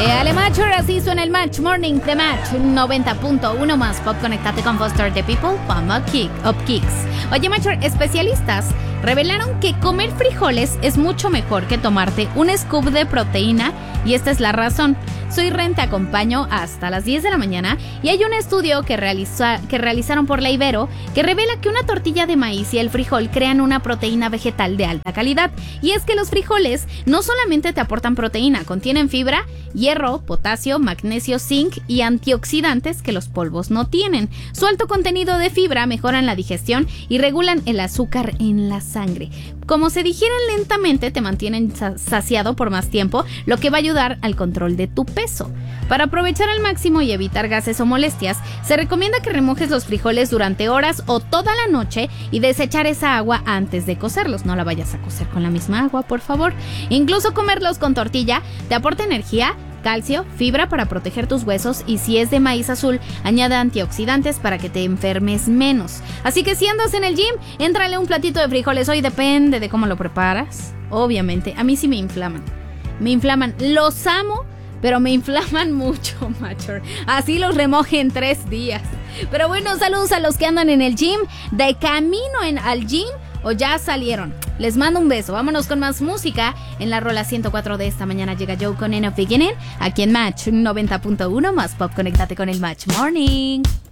Alemacho, así suena el Match Morning de Match 90.1 más pop. Conectate con Foster the People, Up Kicks. Oye, Macho, especialistas revelaron que comer frijoles es mucho mejor que tomarte un scoop de proteína, y esta es la razón. Soy Ren, te acompaño hasta las 10 de la mañana y hay un estudio que realizaron por la Ibero que revela que una tortilla de maíz y el frijol crean una proteína vegetal de alta calidad. Y es que los frijoles no solamente te aportan proteína, contienen fibra, hierro, potasio, magnesio, zinc y antioxidantes que los polvos no tienen. Su alto contenido de fibra mejoran la digestión y regulan el azúcar en la sangre. Como se digieren lentamente, te mantienen saciado por más tiempo, lo que va a ayudar al control de tu peso. Para aprovechar al máximo y evitar gases o molestias, se recomienda que remojes los frijoles durante horas o toda la noche y desechar esa agua antes de cocerlos. No la vayas a cocer con la misma agua, por favor. Incluso comerlos con tortilla te aporta energía, calcio, fibra para proteger tus huesos, y si es de maíz azul, añade antioxidantes para que te enfermes menos. Así que si andas en el gym, éntrale un platito de frijoles. Hoy depende de cómo lo preparas. Obviamente, a mí sí me inflaman. Los amo, pero me inflaman mucho, Macho. Así los remoje en 3 días. Pero bueno, saludos a los que andan en el gym, de camino al gym o ya salieron. Les mando un beso. Vámonos con más música. En la rola 104 de esta mañana llega Joe con End of Beginning, aquí en Match 90.1 más pop. Conéctate con el Match Morning.